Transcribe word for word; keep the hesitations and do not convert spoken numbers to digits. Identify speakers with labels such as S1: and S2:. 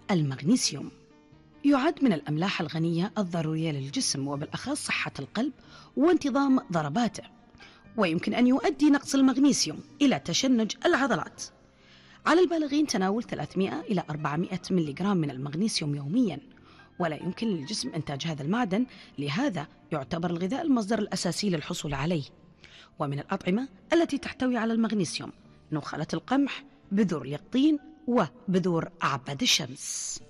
S1: المغنيسيوم يعد من الأملاح الغنية الضرورية للجسم، وبالأخص صحة القلب وانتظام ضرباته، ويمكن أن يؤدي نقص المغنيسيوم إلى تشنج العضلات. على البالغين تناول ثلاثمئة إلى أربعمئة ملغ من المغنيسيوم يومياً، ولا يمكن للجسم إنتاج هذا المعدن، لهذا يعتبر الغذاء المصدر الأساسي للحصول عليه. ومن الأطعمة التي تحتوي على المغنيسيوم نخالة القمح، بذور اليقطين، وبذور أعباد الشمس.